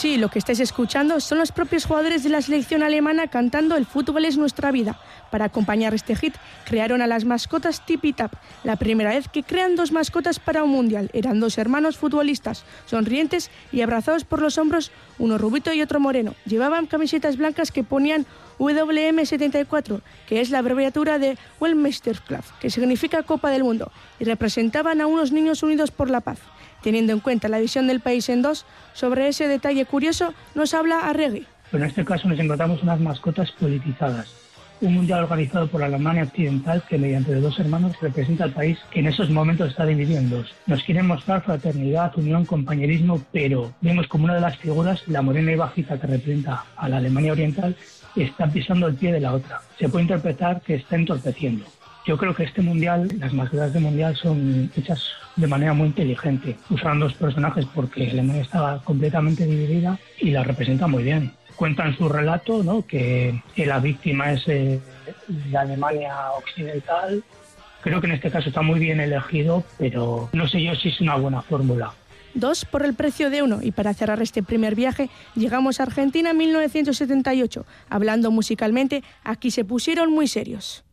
Sí, lo que estáis escuchando son los propios jugadores de la selección alemana cantando "El fútbol es nuestra vida". Para acompañar este hit, crearon a las mascotas Tipi Tap, la primera vez que crean dos mascotas para un mundial. Eran dos hermanos futbolistas, sonrientes y abrazados por los hombros, uno rubito y otro moreno. Llevaban camisetas blancas que ponían WM74, que es la abreviatura de Weltmeisterschaft, que significa Copa del Mundo, y representaban a unos niños unidos por la paz. Teniendo en cuenta la visión del país en dos, sobre ese detalle curioso nos habla Arregui. Pero en este caso nos encontramos unas mascotas politizadas. Un mundial organizado por la Alemania Occidental que mediante dos hermanos representa al país que en esos momentos está dividido en dos. Nos quieren mostrar fraternidad, unión, compañerismo, pero vemos como una de las figuras, la morena y bajita que representa a la Alemania Oriental, está pisando el pie de la otra. Se puede interpretar que está entorpeciendo. Yo creo que este mundial, las mascotas de mundial son hechas de manera muy inteligente. Usaron dos personajes porque Alemania estaba completamente dividida y la representa muy bien. Cuentan su relato, ¿no? que la víctima es la Alemania Occidental. Creo que en este caso está muy bien elegido, pero no sé yo si es una buena fórmula. 2 por el precio de 1, y para cerrar este primer viaje llegamos a Argentina en 1978. Hablando musicalmente, aquí se pusieron muy serios.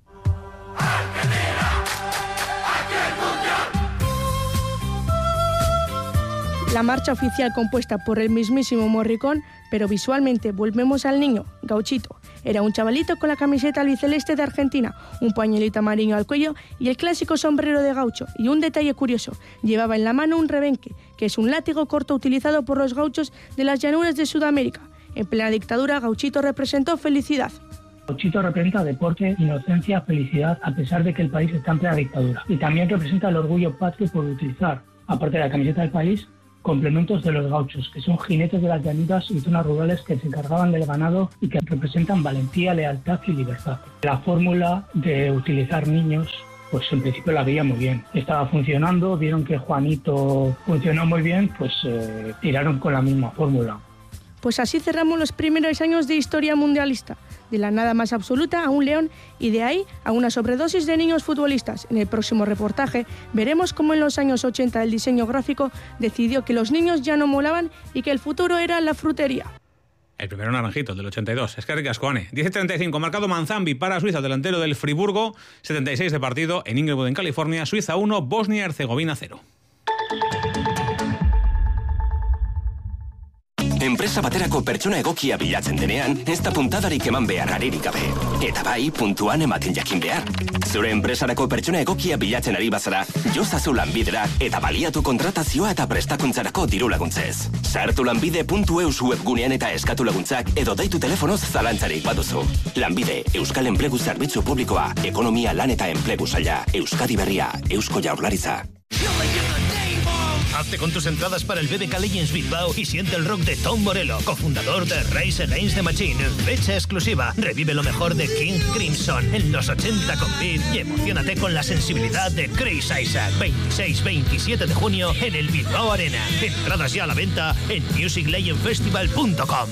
La marcha oficial compuesta por el mismísimo Morricón, pero visualmente volvemos al niño, Gauchito. Era un chavalito con la camiseta albiceleste de Argentina, un pañuelito amarillo al cuello y el clásico sombrero de gaucho. Y un detalle curioso, llevaba en la mano un rebenque, que es un látigo corto utilizado por los gauchos de las llanuras de Sudamérica. En plena dictadura, Gauchito representó felicidad. Gauchito representa deporte, inocencia, felicidad, a pesar de que el país está en plena dictadura. Y también representa el orgullo patrio por utilizar, aparte de la camiseta del país, complementos de los gauchos, que son jinetes de las llanuras y zonas rurales que se encargaban del ganado y que representan valentía, lealtad y libertad. La fórmula de utilizar niños, pues en principio la veía muy bien. Estaba funcionando, vieron que Juanito funcionó muy bien, pues tiraron con la misma fórmula. Pues así cerramos los primeros años de historia mundialista, de la nada más absoluta a un león y de ahí a una sobredosis de niños futbolistas. En el próximo reportaje veremos cómo en los años 80 el diseño gráfico decidió que los niños ya no molaban y que el futuro era la frutería. El primero naranjito, el del 82. Es que Ascoane. 10:35, marcado Manzambi para Suiza, delantero del Friburgo. 76 de partido en Inglewood, en California. Suiza 1, Bosnia-Herzegovina 0. Enpresa baterako pertsona egokia bilatzen denean, ez da puntadarik eman behar aririk gabe. Eta bai, puntuan ematen jakin behar. Zure enpresarako pertsona egokia bilatzen ari bazara, jozazu Lanbidera eta baliatu kontratazioa eta prestakuntzarako diru laguntzez. Sartu lanbide.eus webgunean eta eskatu laguntzak edo deitu telefonoz zalantzarik baduzu. Lanbide, Euskal Enplegu Zerbitzu Publikoa, Ekonomia, Lan eta Enplegu Saila, Euskadi Berria, Eusko Jaurlaritza. Hazte con tus entradas para el BBK Legends Bilbao y siente el rock de Tom Morello, cofundador de Rise Against the Machine. Fecha exclusiva. Revive lo mejor de King Crimson en los 80 con Beat y emocionate con la sensibilidad de Chris Isaac. 26-27 de junio en el Bilbao Arena. Entradas ya a la venta en musiclegendfestival.com.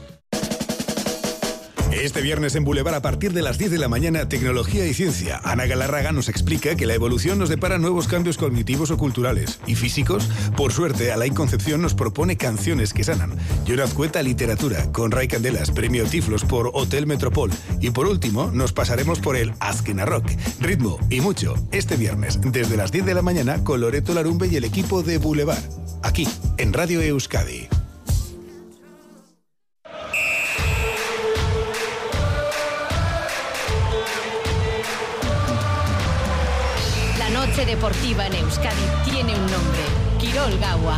Este viernes en Boulevard a partir de las 10 de la mañana, Tecnología y Ciencia. Ana Galarraga nos explica que la evolución nos depara nuevos cambios cognitivos o culturales y físicos. Por suerte, Alain Concepción nos propone canciones que sanan. Jonaz Cueta, literatura, con Ray Candelas, premio Tiflos por Hotel Metropol. Y por último, nos pasaremos por el Azkena Rock, ritmo y mucho. Este viernes, desde las 10 de la mañana, con Loreto Larumbe y el equipo de Boulevard. Aquí, en Radio Euskadi. Noche deportiva en Euskadi tiene un nombre: Kirol Gaua.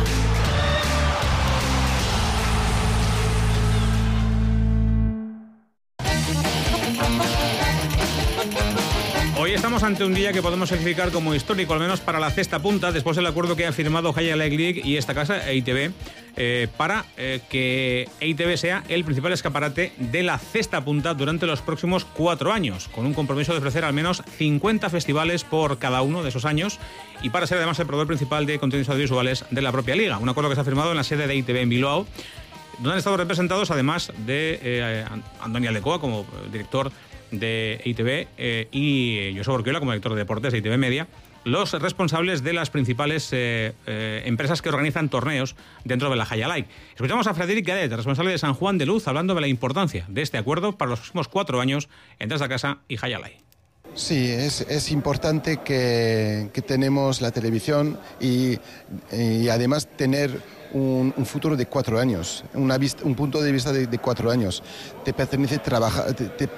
Hoy estamos ante un día que podemos calificar como histórico, al menos para la cesta punta, después del acuerdo que ha firmado High League y esta casa, EITB, para que EITB sea el principal escaparate de la cesta punta durante los próximos 4 años, con un compromiso de ofrecer al menos 50 festivales por cada uno de esos años y para ser además el proveedor principal de contenidos audiovisuales de la propia liga. Un acuerdo que se ha firmado en la sede de EITB en Bilbao, donde han estado representados además de Andoni Aldecoa como director de EITB y Joseba Orquiola como director de deportes de EITB Media, los responsables de las principales empresas que organizan torneos dentro de la Jaya Alai. Escuchamos a Frederic Gadet, responsable de San Juan de Luz, hablando de la importancia de este acuerdo para los próximos 4 años entre esta casa y Jaya Alai. Sí, es importante que tenemos la televisión y además tener un futuro de 4 años, un punto de vista de 4 años. Te permite trabajar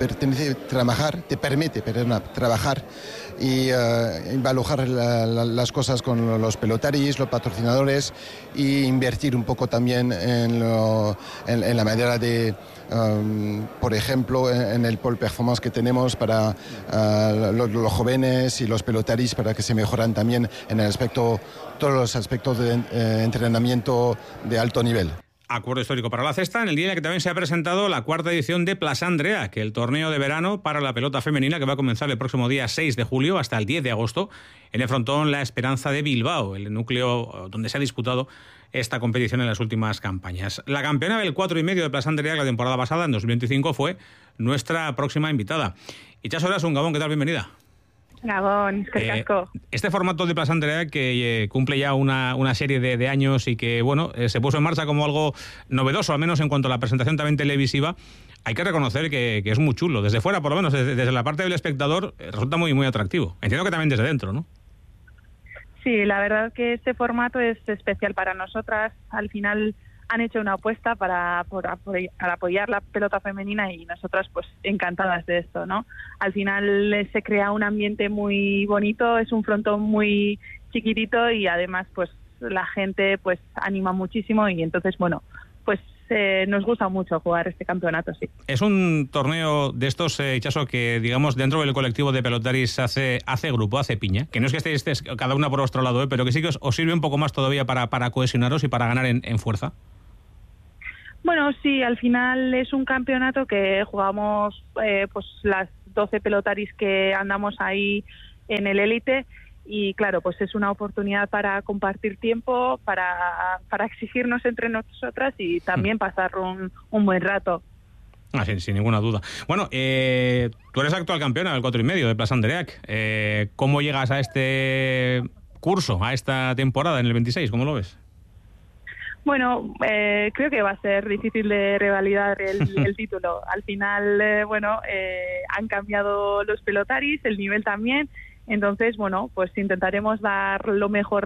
y valorar las cosas con los pelotaris, los patrocinadores, e invertir un poco también en la manera de, por ejemplo, en el pole performance que tenemos para los jóvenes y los pelotaris, para que se mejoran también en el aspecto, todos los aspectos de entrenamiento de alto nivel. Acuerdo histórico para la cesta, en el día en el que también se ha presentado la 4ª edición de Plaça Andrea, que el torneo de verano para la pelota femenina, que va a comenzar el próximo día 6 de julio hasta el 10 de agosto, en el frontón La Esperanza de Bilbao, el núcleo donde se ha disputado esta competición en las últimas campañas. La campeona del 4,5 de Plaça Andrea la temporada pasada, en 2025, fue nuestra próxima invitada. Itxaso Erasun, Gabón, ¿qué tal? Bienvenida. Gabón, qué casco. Este formato de Plaça Andrea que cumple ya una serie de años y que bueno se puso en marcha como algo novedoso, al menos en cuanto a la presentación también televisiva, hay que reconocer que es muy chulo. Desde fuera, por lo menos, desde la parte del espectador, resulta muy, muy atractivo. Entiendo que también desde dentro, ¿no? Sí, la verdad que este formato es especial para nosotras. Al final han hecho una apuesta para apoyar la pelota femenina y nosotras pues encantadas de esto, ¿no? Al final se crea un ambiente muy bonito, es un frontón muy chiquitito y además pues la gente pues anima muchísimo y entonces bueno, pues nos gusta mucho jugar este campeonato, sí. Es un torneo de estos, Itxaso, que digamos dentro del colectivo de pelotaris hace grupo, hace piña, que no es que estéis cada una por vuestro lado, pero que sí que os sirve un poco más todavía para cohesionaros y para ganar en fuerza. Bueno, sí, al final es un campeonato que jugamos pues las 12 pelotaris que andamos ahí en el élite y claro, pues es una oportunidad para compartir tiempo, para exigirnos entre nosotras y también pasar un buen rato. Sin ninguna duda. Bueno, tú eres actual campeona del 4,5 de Plaça Andreac. ¿Cómo llegas a este curso, a esta temporada en el 26? ¿Cómo lo ves? Bueno, creo que va a ser difícil de revalidar el título. Al final, han cambiado los pelotaris, el nivel también. Entonces, bueno, pues intentaremos dar lo mejor